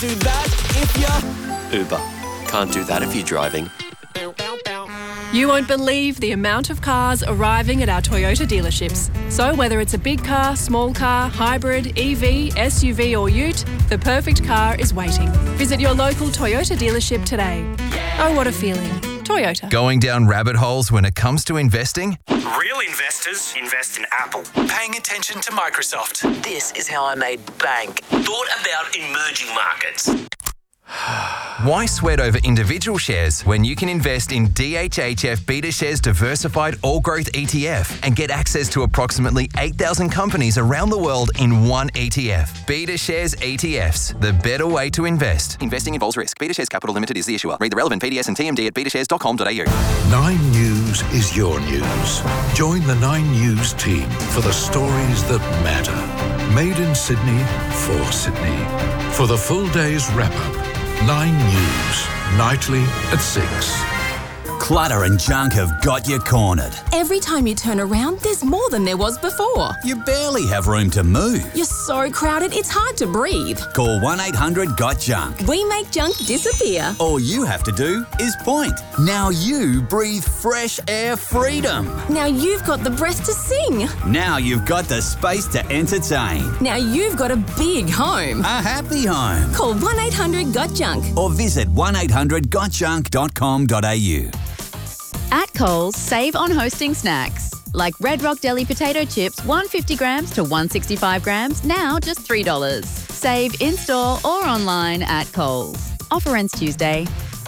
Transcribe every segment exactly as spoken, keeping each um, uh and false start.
Do that if you're... Uber. Can't do that if you're driving. You won't believe the amount of cars arriving at our Toyota dealerships. So whether it's a big car, small car, hybrid, E V, S U V or ute, the perfect car is waiting. Visit your local Toyota dealership today. Oh, what a feeling. Toyota. Going down rabbit holes when it comes to investing? Real investors invest in Apple. Paying attention to Microsoft. This is how I made bank. Thought about emerging markets. Why sweat over individual shares when you can invest in D H H F BetaShares Diversified All Growth E T F and get access to approximately eight thousand companies around the world in one E T F? BetaShares E T Fs, the better way to invest. Investing involves risk. BetaShares Capital Limited is the issuer. Read the relevant P D S and T M D at beta shares dot com dot a u. Nine News is your news. Join the Nine News team for the stories that matter. Made in Sydney, for Sydney. For the full day's wrap-up, Nine News, nightly at six. Clutter and junk have got you cornered. Every time you turn around, there's more than there was before. You barely have room to move. You're so crowded, it's hard to breathe. Call one eight hundred got junk. We make junk disappear. All you have to do is point. Now you breathe fresh air freedom. Now you've got the breath to sing. Now you've got the space to entertain. Now you've got a big home. A happy home. Call one eight hundred got junk. Or visit one eight hundred got junk dot com dot a u. At Coles, save on hosting snacks. Like Red Rock Deli potato chips, one hundred fifty grams to one hundred sixty-five grams, now just three dollars. Save in-store or online at Coles. Offer ends Tuesday.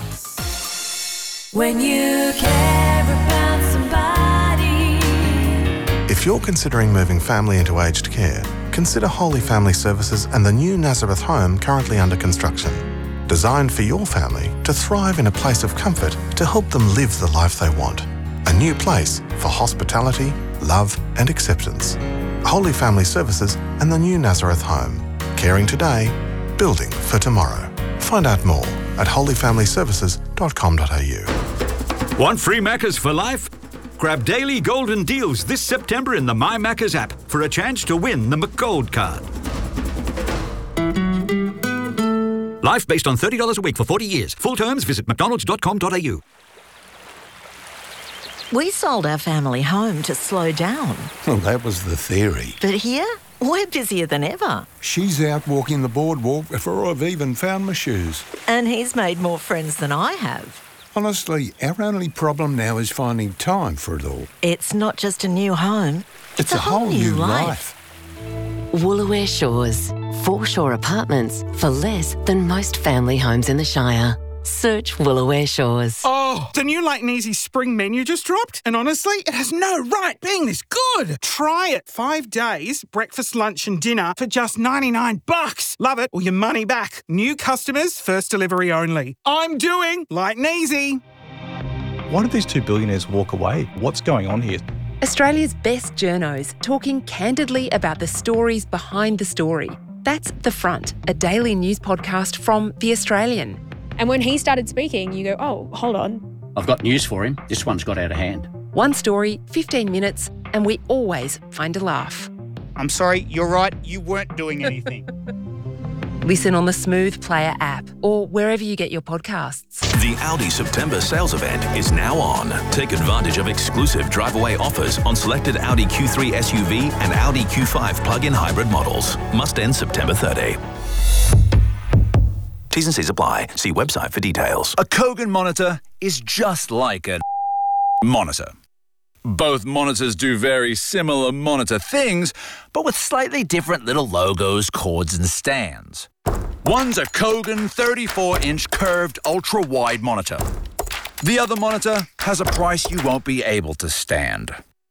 When you care about somebody. If you're considering moving family into aged care, consider Holy Family Services and the new Nazareth home currently under construction. Designed for your family to thrive in a place of comfort to help them live the life they want. A new place for hospitality, love and acceptance. Holy Family Services and the new Nazareth home. Caring today, building for tomorrow. Find out more at holy family services dot com dot a u. Want free Maccas for life? Grab daily golden deals this September in the My Maccas app for a chance to win the McGold card. Life based on thirty dollars a week for forty years. Full terms, visit mcdonalds dot com dot a u. We sold our family home to slow down. Well, that was the theory. But here, we're busier than ever. She's out walking the boardwalk before I've even found my shoes. And he's made more friends than I have. Honestly, our only problem now is finding time for it all. It's not just a new home. It's, it's a, a whole, whole new new life. life. Woolaware Shores. Foreshore apartments for less than most family homes in the Shire. Search Woolaware Shores. Oh, the new Light and Easy spring menu just dropped, and honestly, it has no right being this good. Try it. Five days, breakfast, lunch and dinner for just ninety-nine bucks. Love it or your money back. New customers, first delivery only. I'm doing Light and Easy. Why did these two billionaires walk away? What's going on here? Australia's best journos talking candidly about the stories behind the story. That's The Front, a daily news podcast from The Australian. And when he started speaking, you go, oh, hold on. I've got news for him. This one's got out of hand. One story, fifteen minutes, and we always find a laugh. I'm sorry, you're right, you weren't doing anything. Listen on the Smooth Player app or wherever you get your podcasts. The Audi September sales event is now on. Take advantage of exclusive drive-away offers on selected Audi Q three S U V and Audi Q five plug-in hybrid models. Must end September thirtieth. T's and C's apply. See website for details. A Kogan monitor is just like a monitor. Both monitors do very similar monitor things, but with slightly different little logos, cords, and stands. One's a Kogan thirty-four inch curved ultra-wide monitor. The other monitor has a price you won't be able to stand.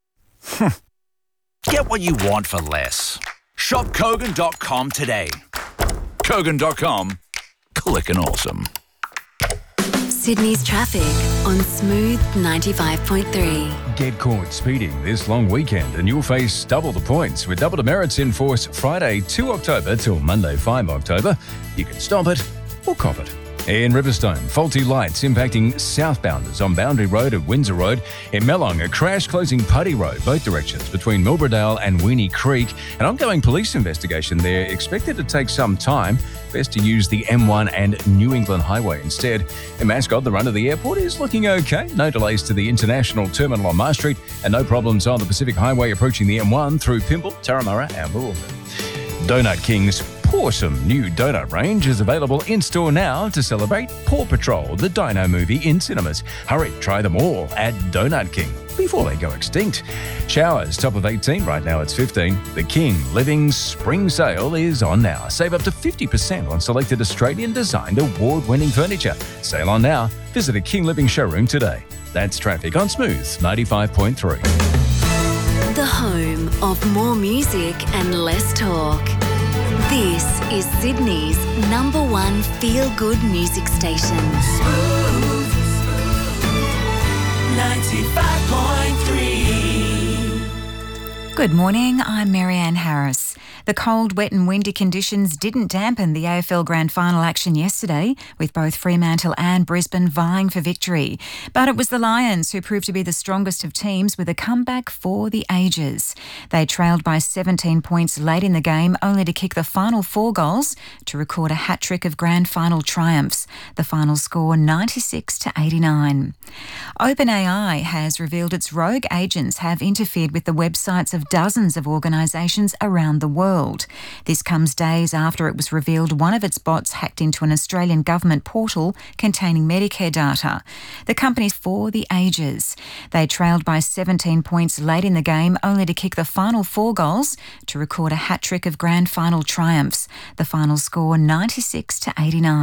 Get what you want for less. Shop Kogan dot com today. Kogan dot com. Clickin' awesome. Sydney's traffic on Smooth ninety-five point three. Get caught speeding this long weekend and you'll face double the points with double demerits in force Friday two October till Monday five October. You can stop it or cop it. In Riverstone, faulty lights impacting southbounders on Boundary Road at Windsor Road. In Mellong, a crash closing Putty Road, both directions, between Milbrodale and Weenie Creek. An ongoing police investigation there, expected to take some time. Best to use the M one and New England Highway instead. In Mascot, the run of the airport is looking okay. No delays to the International Terminal on Mars Street and no problems on the Pacific Highway approaching the M one through Pimble, Turramurra and Woorolga. Donut King's Pawsome new donut range is available in-store now to celebrate Paw Patrol, the Dino movie, in cinemas. Hurry, try them all at Donut King before they go extinct. Showers, top of eighteen, right now it's fifteen. The King Living Spring Sale is on now. Save up to fifty percent on selected Australian-designed award-winning furniture. Sale on now. Visit a King Living showroom today. That's traffic on Smooth ninety-five point three. The home of more music and less talk. This is Sydney's number one feel-good music station. Smooth ninety-five point three. Good morning, I'm Marianne Harris. The cold, wet and windy conditions didn't dampen the A F L Grand Final action yesterday, with both Fremantle and Brisbane vying for victory. But it was the Lions who proved to be the strongest of teams with a comeback for the ages. They trailed by seventeen points late in the game, only to kick the final four goals to record a hat-trick of Grand Final triumphs. The final score ninety-six to eighty-nine. OpenAI has revealed its rogue agents have interfered with the websites of dozens of organisations around the world. This comes days after it was revealed one of its bots hacked into an Australian government portal containing Medicare data. The company's for the ages. They trailed by seventeen points late in the game, only to kick the final four goals to record a hat-trick of Grand Final triumphs. The final score ninety-six to eighty-nine.